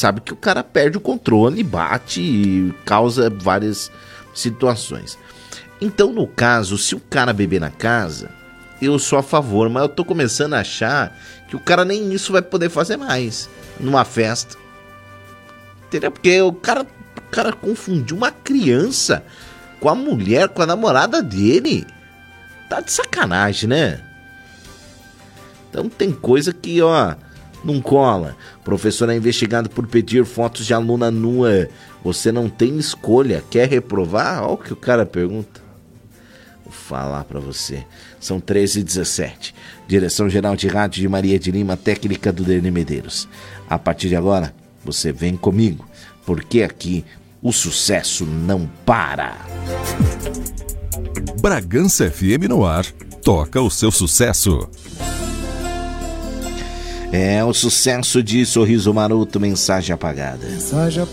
sabe que o cara perde o controle, bate e causa várias situações. Então, no caso, se o cara beber na casa, eu sou a favor, mas eu tô começando a achar que o cara nem isso vai poder fazer mais numa festa. Entendeu? Porque o cara confundiu uma criança com a mulher, com a namorada dele. Tá de sacanagem, né? Então tem coisa que, não cola. Professor é investigado por pedir fotos de aluna nua. Você não tem escolha. Quer reprovar? Olha o que o cara pergunta. Vou falar pra você. São 13h17. Direção-geral de rádio de Maria de Lima, técnica do Deni Medeiros. A partir de agora, você vem comigo, porque aqui o sucesso não para. Bragança FM no ar. Toca o seu sucesso. É o sucesso de Sorriso Maroto, Mensagem Apagada.